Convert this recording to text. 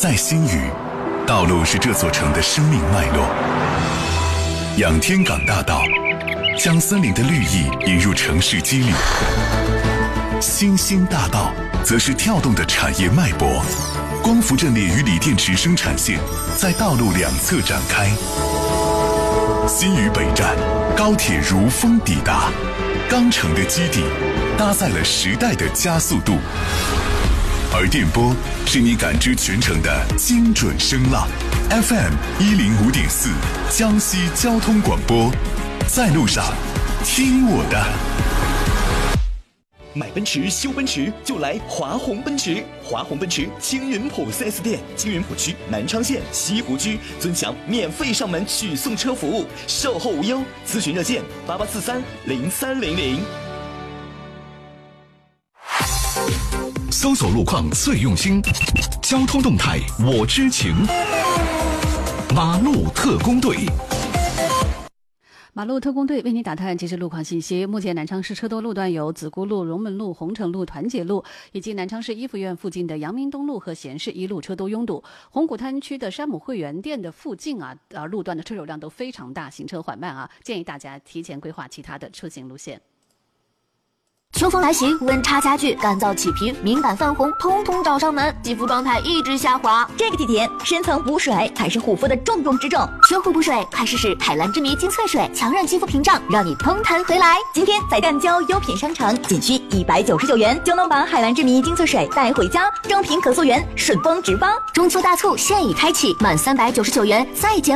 在新余，道路是这座城的生命脉络。仰天港大道将森林的绿意引入城市肌理，新兴大道则是跳动的产业脉搏。光伏阵列与锂电池生产线在道路两侧展开。新余北站，高铁如风抵达，钢城的基地搭载了时代的加速度，而电波是你感知全城的精准声浪。FM 105.4江西交通广播，在路上听我的。 买奔驰修奔驰就来华宏奔驰，华宏奔驰青云浦 4S 店，青云浦区南昌县西湖区尊享免费上门取送车服务，售后无忧，咨询热线88430300。 搜索路况最用心，交通动态我知情。马路特工队。 马路特工队为你打探即时路况信息。目前南昌市车多路段有子姑路、荣门路、红城路、团结路，以及南昌市一附院附近的阳明东路和咸市一路车都拥堵。红谷滩区的山姆会员店的附近路段的车流量都非常大，行车缓慢建议大家提前规划其他的出行路线。 秋风来袭，温差加剧，干燥起皮、敏感泛红，通通找上门，肌肤状态一直下滑。 这个季节，深层补水才是护肤的重中之重。 修护补水，快试试海蓝之谜精粹水，强韧肌肤屏障，让你通弹回来。 今天在蛋娇优品商城，仅需199元就能把海蓝之谜精粹水带回家，正品可溯源，顺丰直发。 中秋大促现已开启，满399元再减